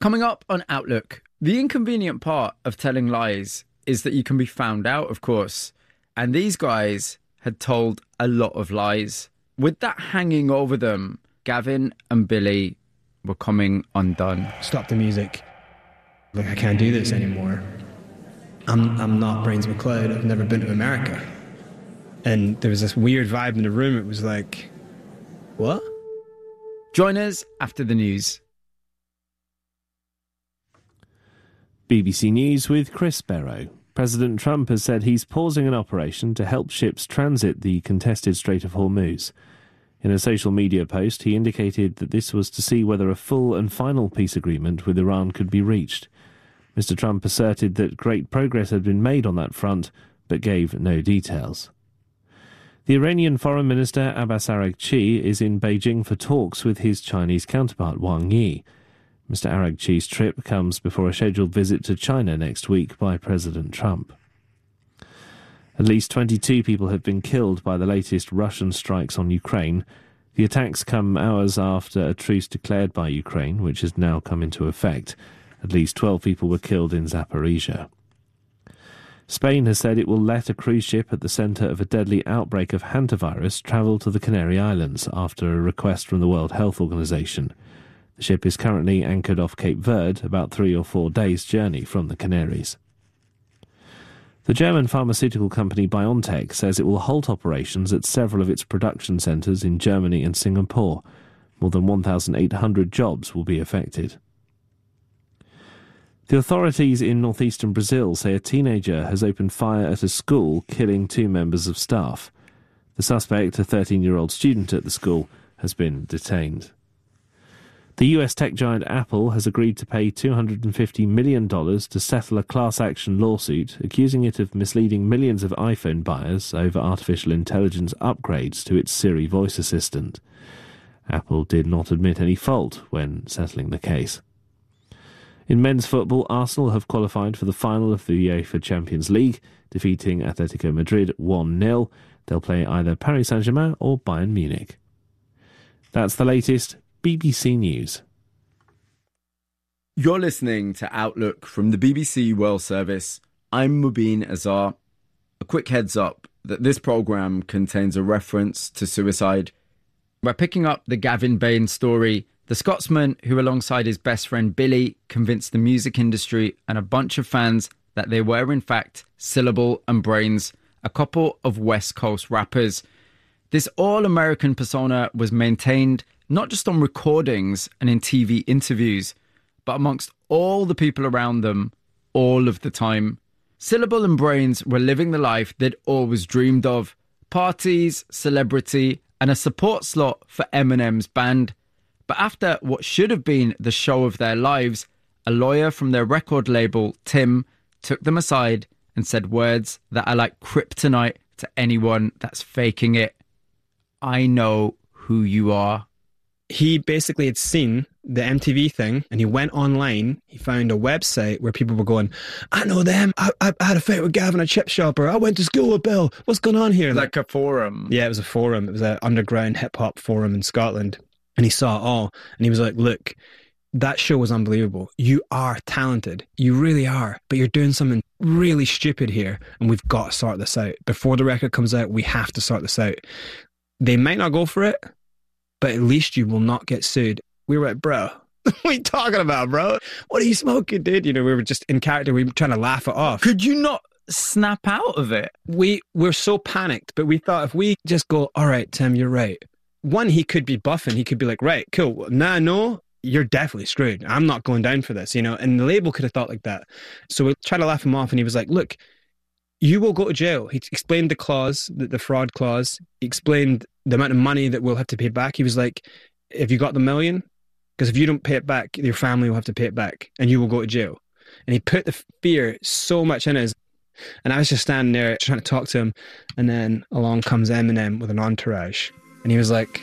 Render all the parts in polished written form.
Coming up on Outlook, the inconvenient part of telling lies is that you can be found out, of course. And these guys had told a lot of lies. With that hanging over them, Gavin and Billy were coming undone. Stop the music. Look, I can't do this anymore. I'm not Brains McLeod. I've never been to America. And there was this weird vibe in the room. It was like, what? Join us after the news. BBC News with Chris Barrow. President Trump has said he's pausing an operation to help ships transit the contested Strait of Hormuz. In a social media post, he indicated that this was to see whether a full and final peace agreement with Iran could be reached. Mr. Trump asserted that great progress had been made on that front, but gave no details. The Iranian Foreign Minister Abbas Araghchi is in Beijing for talks with his Chinese counterpart Wang Yi. Mr. Araghchi's trip comes before a scheduled visit to China next week by President Trump. At least 22 people have been killed by the latest Russian strikes on Ukraine. The attacks come hours after a truce declared by Ukraine, which has now come into effect. At least 12 people were killed in Zaporizhia. Spain has said it will let a cruise ship at the centre of a deadly outbreak of hantavirus travel to the Canary Islands after a request from the World Health Organization. The ship is currently anchored off Cape Verde, about 3 or 4 days' journey from the Canaries. The German pharmaceutical company BioNTech says it will halt operations at several of its production centres in Germany and Singapore. More than 1,800 jobs will be affected. The authorities in northeastern Brazil say a teenager has opened fire at a school, killing 2 members of staff. The suspect, a 13-year-old student at the school, has been detained. The US tech giant Apple has agreed to pay $250 million to settle a class-action lawsuit accusing it of misleading millions of iPhone buyers over artificial intelligence upgrades to its Siri voice assistant. Apple did not admit any fault when settling the case. In men's football, Arsenal have qualified for the final of the UEFA Champions League, defeating Atletico Madrid 1-0. They'll play either Paris Saint-Germain or Bayern Munich. That's the latest. BBC News. You're listening to Outlook from the BBC World Service. I'm Mubin Azar. A quick heads up that this programme contains a reference to suicide. We're picking up the Gavin Bain story, the Scotsman who alongside his best friend Billy convinced the music industry and a bunch of fans that they were in fact Syllable and Brains, a couple of West Coast rappers. This all-American persona was maintained not just on recordings and in TV interviews, but amongst all the people around them, all of the time. Syllable and Brains were living the life they'd always dreamed of. Parties, celebrity, and a support slot for Eminem's band. But after what should have been the show of their lives, a lawyer from their record label, Tim, took them aside and said words that are like kryptonite to anyone that's faking it. I know who you are. He basically had seen the MTV thing and he went online. He found a website where people were going, I know them. I had a fight with Gavin at Chip Shop, or I went to school with Bill. What's going on here? Like a forum. Yeah, it was a forum. It was an underground hip hop forum in Scotland. And he saw it all. And he was like, look, that show was unbelievable. You are talented. You really are. But you're doing something really stupid here. And we've got to sort this out. Before the record comes out, we have to sort this out. They might not go for it, but at least you will not get sued. We were like, bro, what are you talking about, bro? What are you smoking, dude? You know, we were just in character. We were trying to laugh it off. Could you not snap out of it? We were so panicked, but we thought if we just go, all right, Tim, you're right. One, he could be buffing. He could be like, right, cool. Nah, no, you're definitely screwed. I'm not going down for this, you know? And the label could have thought like that. So we tried to laugh him off and he was like, look, you will go to jail. He explained the clause, the fraud clause. He explained the amount of money that we'll have to pay back. He was like, have you got the $1 million? Because if you don't pay it back, your family will have to pay it back and you will go to jail. And he put the fear so much in us. And I was just standing there trying to talk to him. And then along comes Eminem with an entourage. And he was like,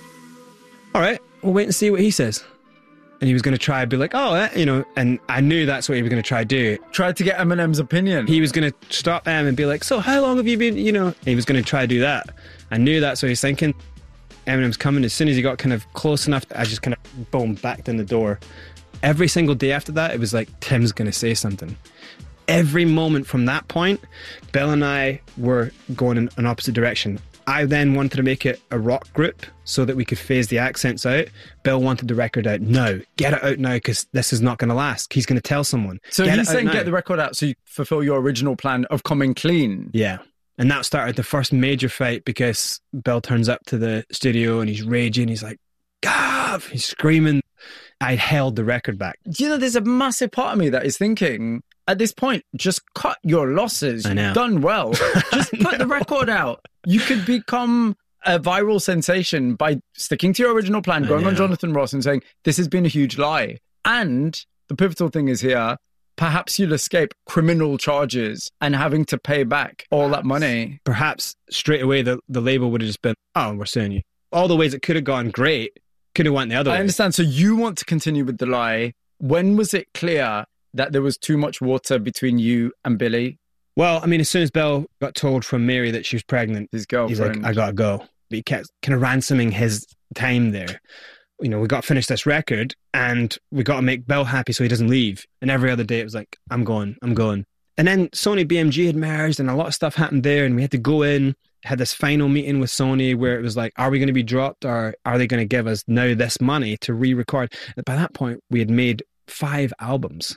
all right, we'll wait and see what he says. And he was going to try and be like, oh, you know, and I knew that's what he was going to try to do. Try to get Eminem's opinion. He was going to stop them and be like, so how long have you been, you know? He was going to try to do that. I knew that's what he was thinking. Eminem's coming. As soon as he got kind of close enough, I just kind of, boom, backed in the door. Every single day after that, it was like, Tim's going to say something. Every moment from that point, Bill and I were going in an opposite direction. I then wanted to make it a rock group so that we could phase the accents out. Bill wanted the record out now. Get it out now, because this is not going to last. He's going to tell someone. So he's saying get the record out so you fulfill your original plan of coming clean. Yeah. And that started the first major fight, because Bill turns up to the studio and he's raging. He's like, Gav! He's screaming. I'd held the record back. You know, there's a massive part of me that is thinking, at this point, just cut your losses. I know. You've done well. Just put the record out. You could become a viral sensation by sticking to your original plan, going on Jonathan Ross and saying, this has been a huge lie. And the pivotal thing is here, perhaps you'll escape criminal charges and having to pay back all that money. Perhaps straight away the label would have just been, oh, we're suing you. All the ways it could have gone great, could have went the other way. I understand. So you want to continue with the lie. When was it clear that there was too much water between you and Billy? Well, I mean, as soon as Bill got told from Mary that she was pregnant, his girlfriend, he's like, I gotta go. But he kept kind of ransoming his time there. You know, we got to finish this record and we got to make Bill happy so he doesn't leave. And every other day it was like, I'm going. And then Sony BMG had merged and a lot of stuff happened there, and we had to go in, had this final meeting with Sony where it was like, are we going to be dropped, or are they going to give us now this money to re-record? And by that point, we had made 5 albums,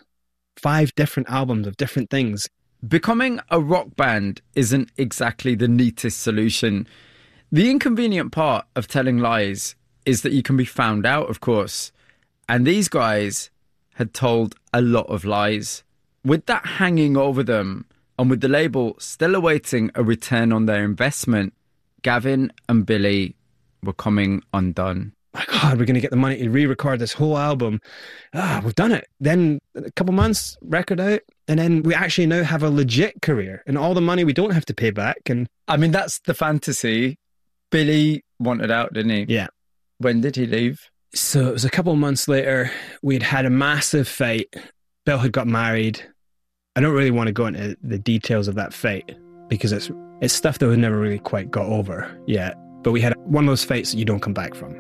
5 different albums of different things. Becoming a rock band isn't exactly the neatest solution. The inconvenient part of telling lies is that you can be found out, of course. And these guys had told a lot of lies. With that hanging over them, and with the label still awaiting a return on their investment, Gavin and Billy were coming undone. My God, we're going to get the money to re-record this whole album. We've done it. Then a couple months, record out, and then we actually now have a legit career and all the money we don't have to pay back. And I mean, that's the fantasy. Billy wanted out, didn't he? Yeah. When did he leave? So it was a couple of months later. We'd had a massive fight. Bill had got married. I don't really want to go into the details of that fight because it's stuff that we never really quite got over yet. But we had one of those fights that you don't come back from.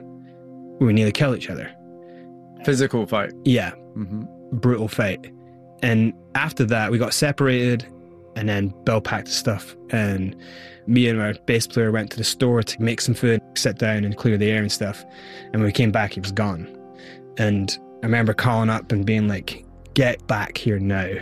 We nearly killed each other. Physical fight? Yeah. Mm-hmm. Brutal fight. And after that, we got separated, and then Bill packed his stuff, and me and our bass player went to the store to make some food, sit down and clear the air and stuff. And when we came back, he was gone. And I remember calling up and being like, get back here now,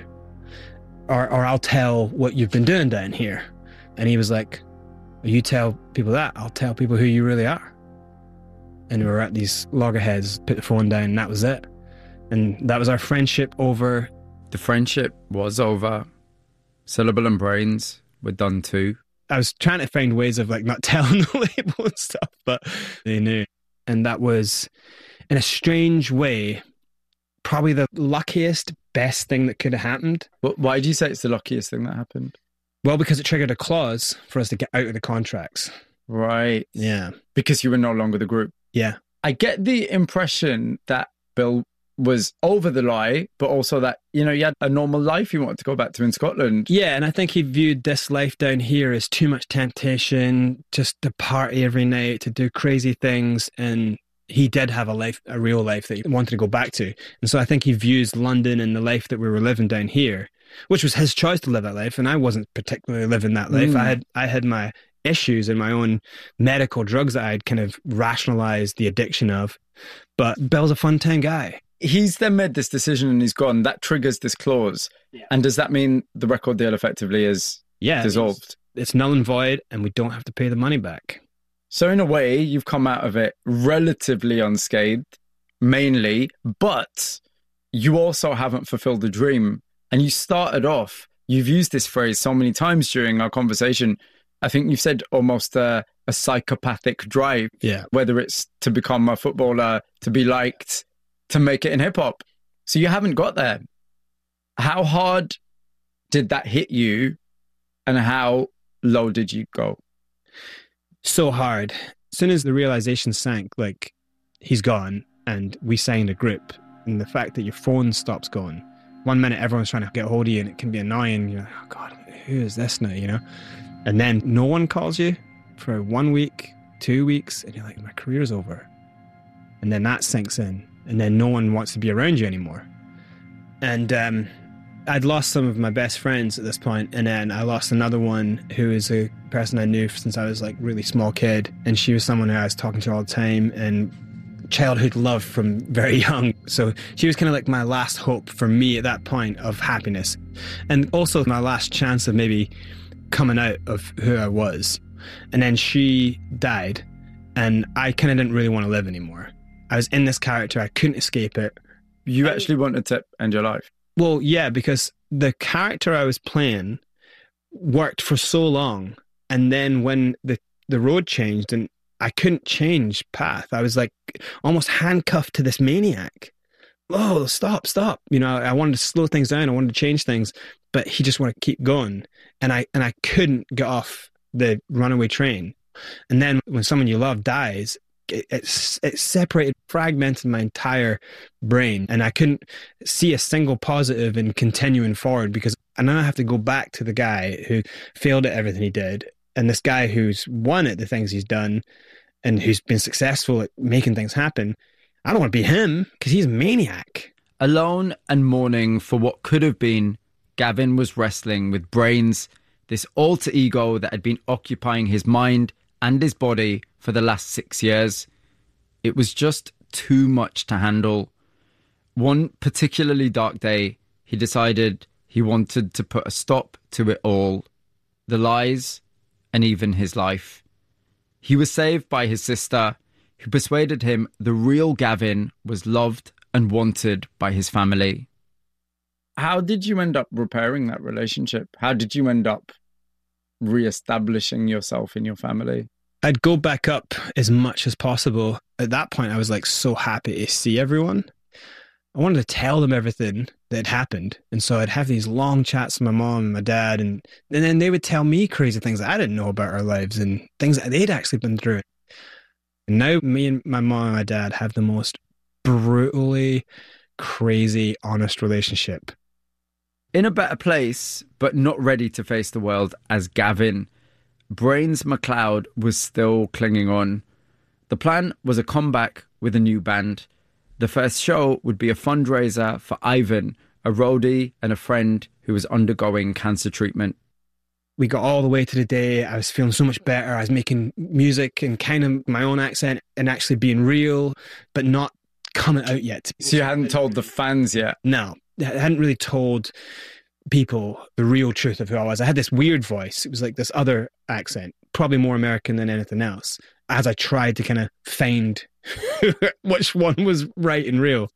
or I'll tell what you've been doing down here. And he was like, you tell people that, I'll tell people who you really are. And we were at these loggerheads, put the phone down, and that was it. And that was our friendship over. The friendship was over. Syllable and Brains were done too. I was trying to find ways of like not telling the label and stuff, but they knew. And that was, in a strange way, probably the luckiest, best thing that could have happened. But why do you say it's the luckiest thing that happened? Well, because it triggered a clause for us to get out of the contracts. Right. Yeah. Because you were no longer the group. Yeah. I get the impression that Bill was over the lie, but also that, you know, you had a normal life you wanted to go back to in Scotland. Yeah, and I think he viewed this life down here as too much temptation, just to party every night, to do crazy things, and he did have a life, a real life that he wanted to go back to. And so I think he views London and the life that we were living down here, which was his choice to live that life, and I wasn't particularly living that life. I had my issues and my own medical drugs that I'd kind of rationalized the addiction of. But Bill's a fun-time guy. He's then made this decision and he's gone. That triggers this clause. Yeah. And does that mean the record deal effectively is dissolved? It's null and void, and we don't have to pay the money back. So in a way, you've come out of it relatively unscathed, mainly, but you also haven't fulfilled the dream. And you started off, you've used this phrase so many times during our conversation. I think you've said almost a psychopathic drive, whether it's to become a footballer, to be liked, to make it in hip hop. So you haven't got there. How hard did that hit you, and how low did you go? So hard. As soon as the realization sank, like, he's gone, and we signed a group, and the fact that your phone stops going. 1 minute everyone's trying to get a hold of you and it can be annoying. You're like, oh God, who is this now, you know? And then no one calls you for 1 week, 2 weeks, and you're like, my career's over. And then that sinks in. and then no one wants to be around you anymore. And I'd lost some of my best friends at this point, and then I lost another one who is a person I knew since I was like really small kid, and she was someone who I was talking to all the time and childhood love from very young. So she was kind of like my last hope for me at that point of happiness, and also my last chance of maybe coming out of who I was. And then she died, and I kind of didn't really want to live anymore. I was in this character, I couldn't escape it. You actually wanted to end your life? Well, yeah, because the character I was playing worked for so long, and then when the road changed and I couldn't change path, I was like almost handcuffed to this maniac. Oh, stop. You know, I wanted to slow things down, I wanted to change things, but he just wanted to keep going, and I couldn't get off the runaway train. And then when someone you love dies, it separated, fragmented my entire brain, and I couldn't see a single positive in continuing forward, because I now have to go back to the guy who failed at everything he did, and this guy who's won at the things he's done and who's been successful at making things happen. I don't want to be him, because he's a maniac. Alone and mourning for what could have been, Gavin was wrestling with Brains, this alter ego that had been occupying his mind and his body for the last 6 years. It was just too much to handle. One particularly dark day, he decided he wanted to put a stop to it all. The lies, and even his life. He was saved by his sister, who persuaded him the real Gavin was loved and wanted by his family. How did you end up repairing that relationship? How did you end up re-establishing yourself in your family? I'd go back up as much as possible. At that point, I was like so happy to see everyone. I wanted to tell them everything that had happened. And so I'd have these long chats with my mom and my dad, and then they would tell me crazy things that I didn't know about our lives and things that they'd actually been through. And now me and my mom and my dad have the most brutally crazy, honest relationship. In a better place, but not ready to face the world as Gavin, Brains McLeod was still clinging on. The plan was a comeback with a new band. The first show would be a fundraiser for Ivan, a roadie and a friend who was undergoing cancer treatment. We got all the way to the day. I was feeling so much better. I was making music in kind of my own accent and actually being real, but not coming out yet. So you hadn't told the fans yet? No, I hadn't really told people the real truth of who I was. I had this weird voice. It was like this other accent, probably more American than anything else, as I tried to kind of find which one was right and real.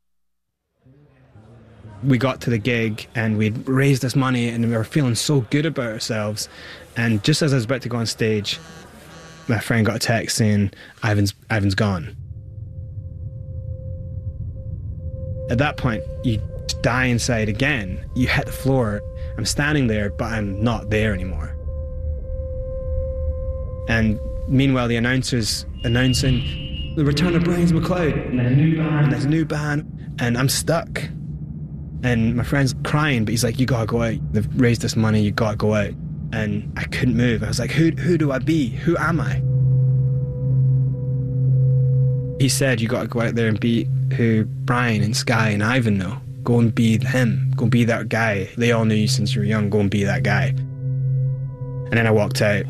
We got to the gig and we'd raised this money and we were feeling so good about ourselves. And just as I was about to go on stage, my friend got a text saying, Ivan's gone. At that point, you die inside again. You hit the floor. I'm standing there, but I'm not there anymore. And meanwhile, the announcer's announcing the return of Brains McLeod. And there's a new band. And I'm stuck. And my friend's crying, but he's like, you gotta go out. They've raised this money, you gotta go out. And I couldn't move. I was like, who do I be? Who am I? He said, you gotta go out there and be who Brian and Sky and Ivan know. Go and be him. Go and be that guy. They all knew you since you were young. Go and be that guy. And then I walked out.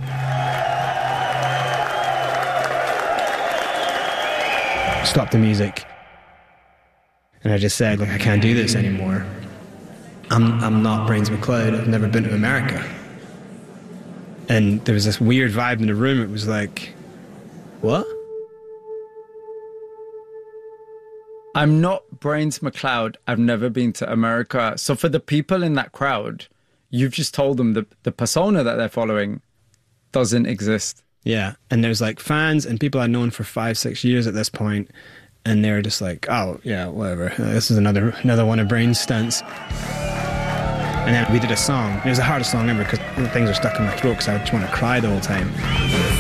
Stopped the music. And I just said, like, I can't do this anymore. I'm not Brains McLeod. I've never been to America. And there was this weird vibe in the room. It was like, what? I'm not Brains McLeod. I've never been to America. So for the people in that crowd, you've just told them the persona that they're following doesn't exist. Yeah. And there's like fans and people I've known for 5-6 years at this point. And they're just like, oh, yeah, whatever. This is another one of Brain's stunts. And then we did a song. It was the hardest song ever because things are stuck in my throat because I just want to cry the whole time.